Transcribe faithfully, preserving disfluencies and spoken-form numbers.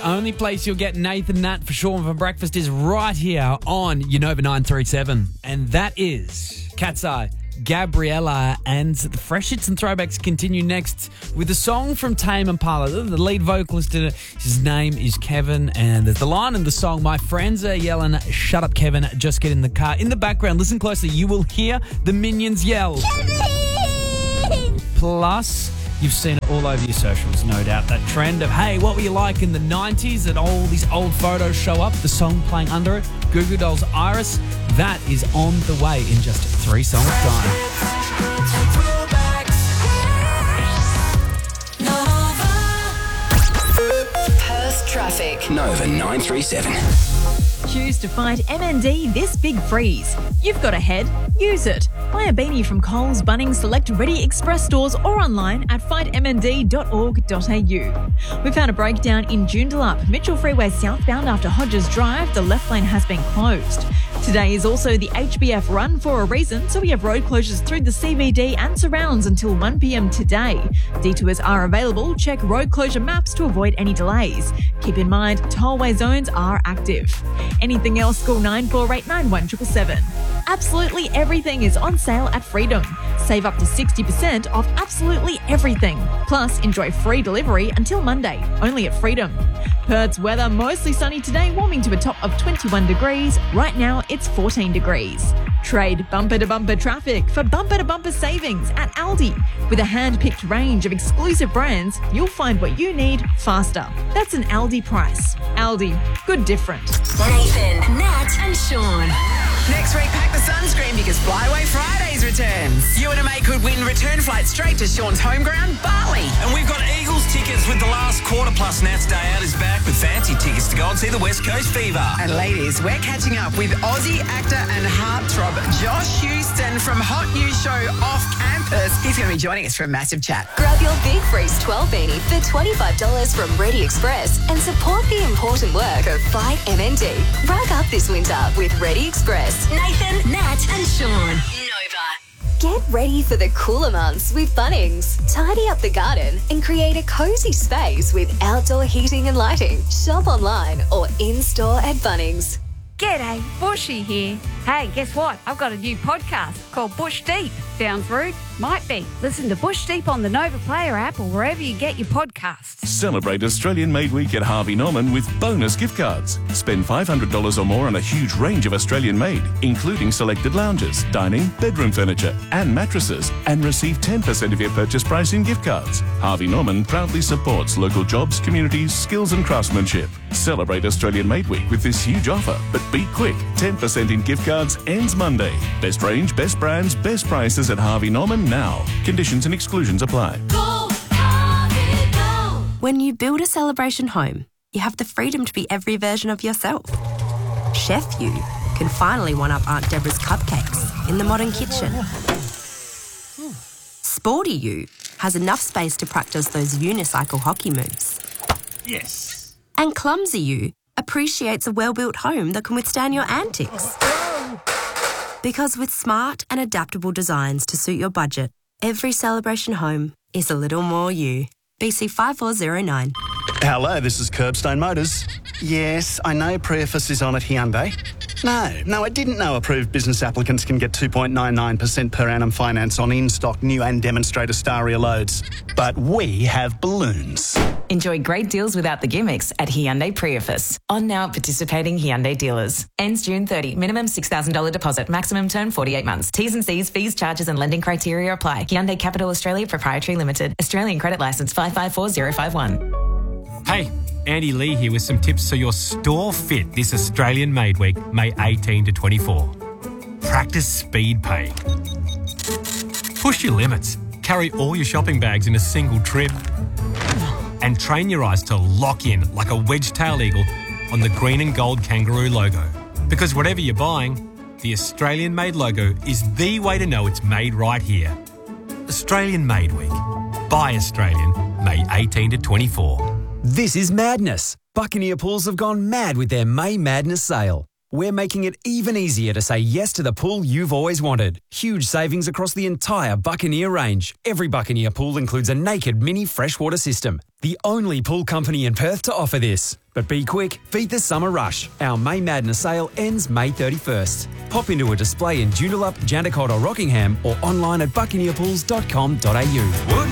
only place you'll get Nathan Nat for Sean for breakfast is right here on Unova nine three seven. And that is Cat's Eye, Gabriella, and the Fresh Hits and Throwbacks continue next with a song from Tame Impala. The lead vocalist in it, his name is Kevin, and there's the line in the song, my friends are yelling, shut up Kevin, just get in the car. In the background, listen closely, you will hear the Minions yell. Kevin! Plus, you've seen it all over your socials, no doubt. That trend of, hey, what were you like in the nineties? And all these old photos show up, the song playing under it, Goo Goo Dolls' Iris. That is on the way in just three songs' time. Perth traffic. Nova nine three seven. Choose to fight M N D this big freeze. You've got a head, use it. Buy a beanie from Coles, Bunnings, select Ready Express stores or online at fight m n d dot org dot a u. We found a breakdown in Joondalup, Mitchell Freeway southbound after Hodges Drive. The left lane has been closed. Today is also the H B F run for a reason, so we have road closures through the C B D and surrounds until one p m today. Detours are available. Check road closure maps to avoid any delays. Keep in mind, tollway zones are active. Anything else, call nine four eight nine one seven seven seven. Absolutely everything is on sale at Freedom. Save up to sixty percent off absolutely everything. Plus, enjoy free delivery until Monday, only at Freedom. Perth's weather mostly sunny today, warming to a top of twenty-one degrees. Right now, it's fourteen degrees. Trade bumper-to-bumper traffic for bumper-to-bumper savings at Aldi. With a hand-picked range of exclusive brands, you'll find what you need faster. That's an Aldi price. Aldi, good different. Nathan, Nat and Sean. Next week, pack the sunscreen because Flyaway Fridays returns. You and a mate could win return flights straight to Sean's home ground, Bali. And we've got Eagles tickets with the last quarter, plus Nat's Day Out is back with fancy tickets to go and see the West Coast Fever. And ladies, we're catching up with Aussie actor and heartthrob Josh Houston from hot new show Off Campus. He's going to be joining us for a massive chat. Grab your Big Freeze twelve beanie for twenty-five dollars from Ready Express and support the important work of Fight M N D. Rug up this winter with Ready Express. Nathan, Nat and Sean. Nova. Get ready for the cooler months with Bunnings. Tidy up the garden and create a cozy space with outdoor heating and lighting. Shop online or in-store at Bunnings. G'day, Bushy here. Hey, guess what? I've got a new podcast called Bush Deep. Sounds rude? Might be. Listen to Bush Deep on the Nova Player app or wherever you get your podcasts. Celebrate Australian Made Week at Harvey Norman with bonus gift cards. Spend five hundred dollars or more on a huge range of Australian made, including selected lounges, dining, bedroom furniture and mattresses, and receive ten percent of your purchase price in gift cards. Harvey Norman proudly supports local jobs, communities, skills and craftsmanship. Celebrate Australian Made Week with this huge offer, but be quick. ten percent in gift cards ends Monday. Best range, best brands, best prices at Harvey Norman now. Conditions and exclusions apply. Go, Harvey, go. When you build a celebration home, you have the freedom to be every version of yourself. Chef You can finally one-up Aunt Deborah's cupcakes in the modern kitchen. Sporty You has enough space to practice those unicycle hockey moves. Yes. And Clumsy You appreciates a well-built home that can withstand your antics. Because with smart and adaptable designs to suit your budget, every celebration home is a little more you. B C five four zero nine. Hello, this is Curbstone Motors. Yes, I know Preface is on at Hyundai. No, no, I didn't know approved business applicants can get two point nine nine percent per annum finance on in-stock new and demonstrator Staria loads. But we have balloons. Enjoy great deals without the gimmicks at Hyundai Preface. On now at participating Hyundai dealers. Ends June thirtieth. Minimum six thousand dollars deposit. Maximum term forty-eight months. T's and C's, fees, charges and lending criteria apply. Hyundai Capital Australia Proprietary Limited. Australian credit licence five five four zero five one. Hey, Andy Lee here with some tips so you're store fit this Australian Made Week, May eighteenth to twenty-four. Practice speed pay. Push your limits. Carry all your shopping bags in a single trip. And train your eyes to lock in like a wedge-tailed eagle on the green and gold kangaroo logo. Because whatever you're buying, the Australian Made logo is the way to know it's made right here. Australian Made Week. Buy Australian, May eighteenth to twenty-four. This is madness. Buccaneer Pools have gone mad with their May Madness sale. we're making it even easier to say yes to the pool you've always wanted. Huge savings across the entire Buccaneer range. Every Buccaneer pool includes a naked mini freshwater system. The only pool company in Perth to offer this. But be quick, beat the summer rush. Our May Madness sale ends May thirty-first. Pop into a display in Joondalup, Jandakot or Rockingham or online at buccaneer pools dot com dot a u.